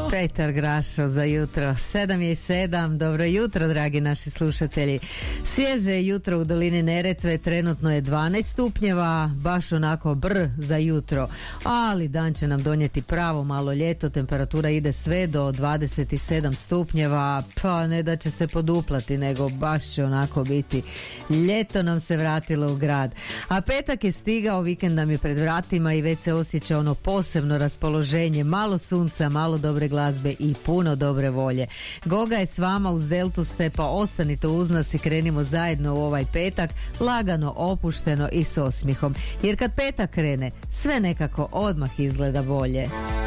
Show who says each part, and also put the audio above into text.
Speaker 1: Petar Grašo za jutro. 7:07. Dobro jutro, dragi naši slušatelji. Svježe je jutro u dolini Neretve, trenutno je 12 stupnjeva, baš onako za jutro. Ali dan će nam donijeti pravo malo ljeto, temperatura ide sve do 27 stupnjeva, pa ne da će se poduplati, nego baš će onako biti. Ljeto nam se vratilo u grad. A petak je stigao, vikend nam je pred vratima i već se osjeća ono posebno raspoloženje, malo sunca, malo dobre glazbe i puno dobre volje. Goga je s vama, uz Deltu ste, pa ostanite uz nas i krenimo zajedno u ovaj petak, lagano, opušteno i s osmihom. Jer kad petak krene, sve nekako odmah izgleda bolje.